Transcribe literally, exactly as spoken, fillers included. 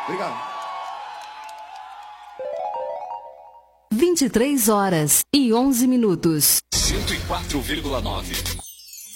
Obrigado. vinte e três horas e onze minutos. cento e quatro vírgula nove.